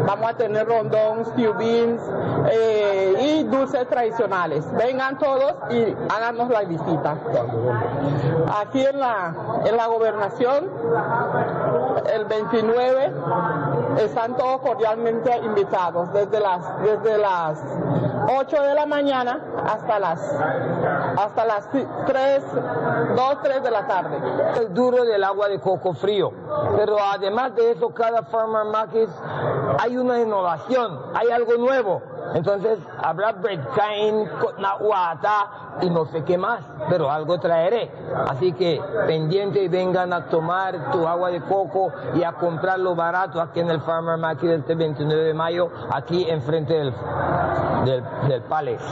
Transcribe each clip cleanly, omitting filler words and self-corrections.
Vamos a tener rondón, stew beans y dulces tradicionales. Vengan todos y háganos la visita. Aquí en la gobernación, el 29, están todos cordialmente invitados, desde las 8 de la mañana hasta las 3 de la tarde. Es duro del agua de coco frío, pero además de eso, cada farmer market hay una innovación, hay algo nuevo. Entonces habrá bread kind, nahuata y no sé qué más, pero algo traeré. Así que pendiente y vengan a tomar tu agua de coco y a comprarlo barato aquí en el Farmer Market este 29 de mayo, aquí enfrente del Palace.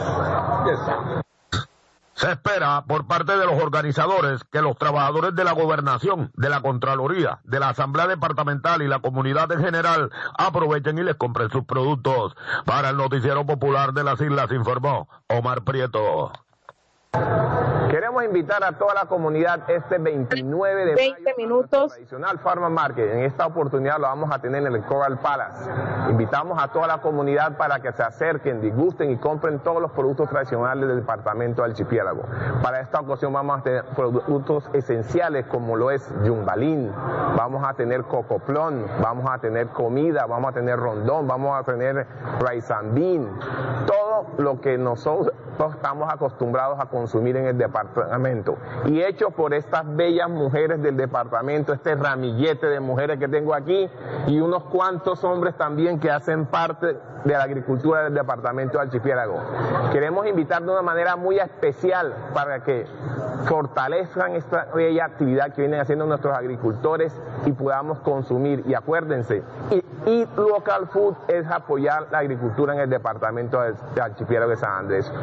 Se espera por parte de los organizadores que los trabajadores de la gobernación, de la Contraloría, de la Asamblea Departamental y la comunidad en general aprovechen y les compren sus productos. Para el Noticiero Popular de las Islas informó Omar Prieto. Queremos invitar a toda la comunidad este 29 de mayo a nuestro tradicional Farmer Market. En esta oportunidad lo vamos a tener en el Coral Palace. Invitamos a toda la comunidad para que se acerquen, disgusten y compren todos los productos tradicionales del departamento del archipiélago. Para esta ocasión vamos a tener productos esenciales como lo es yumbalín, vamos a tener cocoplón, vamos a tener comida, vamos a tener rondón, vamos a tener rice and bean, todo lo que nosotros estamos acostumbrados a consumir en el departamento y hecho por estas bellas mujeres del departamento, este ramillete de mujeres que tengo aquí y unos cuantos hombres también que hacen parte de la agricultura del departamento del archipiélago. Queremos invitar de una manera muy especial para que fortalezcan esta bella actividad que vienen haciendo nuestros agricultores y podamos consumir. Y acuérdense, Eat Local Food es apoyar la agricultura en el departamento del archipiélago de San Andrés.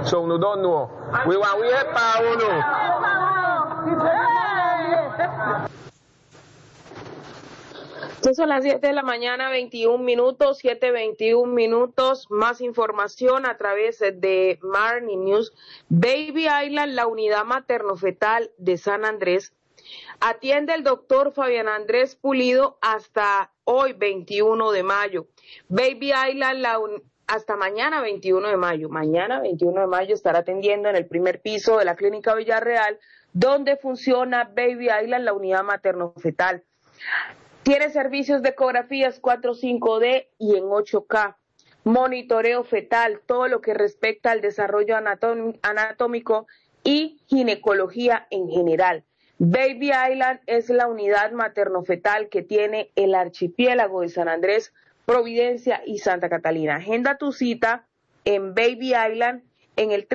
Son las 7 de la mañana, 21 minutos, 7:21 minutos. Más información a través de Marni News. Baby Island, la unidad materno-fetal de San Andrés, atiende el doctor Fabián Andrés Pulido hasta hoy, 21 de mayo. Baby Island, hasta mañana, 21 de mayo. Mañana, 21 de mayo, estará atendiendo en el primer piso de la Clínica Villarreal, donde funciona Baby Island, la unidad materno-fetal. Tiene servicios de ecografías 4-5D y en 8K, monitoreo fetal, todo lo que respecta al desarrollo anatómico y ginecología en general. Baby Island es la unidad materno-fetal que tiene el archipiélago de San Andrés, Providencia y Santa Catalina. Agenda tu cita en Baby Island en el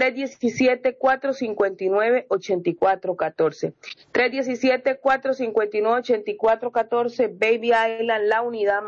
317-459-8414. 317-459-8414, Baby Island, la unidad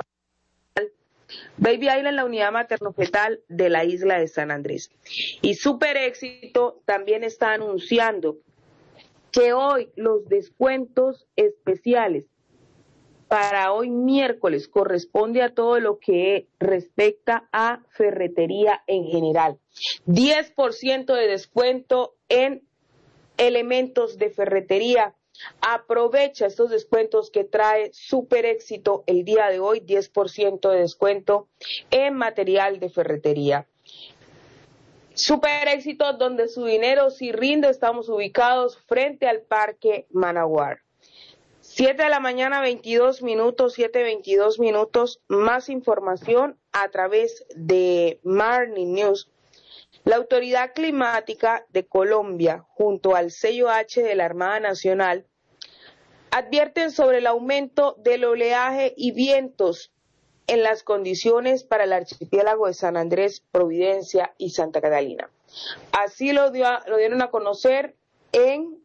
materno-fetal de la isla de San Andrés. Y Super Éxito también está anunciando que hoy los descuentos especiales para hoy miércoles corresponde a todo lo que respecta a ferretería en general. 10% de descuento en elementos de ferretería. Aprovecha estos descuentos que trae Super Éxito el día de hoy, 10% de descuento en material de ferretería. Super Éxito, donde su dinero sí rinde. Estamos ubicados frente al Parque Managuar. 7 de la mañana, 22 minutos, 7:22 minutos. Más información a través de Marni News. La Autoridad Climática de Colombia, junto al sello H de la Armada Nacional, advierten sobre el aumento del oleaje y vientos en las condiciones para el archipiélago de San Andrés, Providencia y Santa Catalina. Así lo dieron a conocer en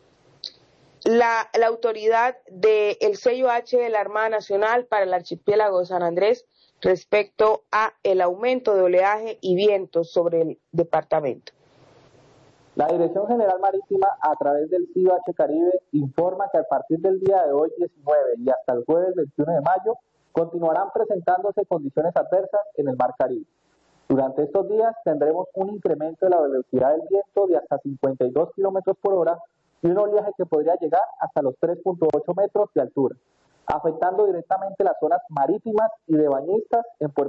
la autoridad del sello H de la Armada Nacional para el archipiélago de San Andrés respecto a el aumento de oleaje y vientos sobre el departamento. La Dirección General Marítima, a través del CIO H Caribe, informa que a partir del día de hoy 19 y hasta el jueves 21 de mayo continuarán presentándose condiciones adversas en el Mar Caribe. Durante estos días tendremos un incremento de la velocidad del viento de hasta 52 kilómetros por hora y un oleaje que podría llegar hasta los 3.8 metros de altura, afectando directamente las zonas marítimas y de bañistas en Puerto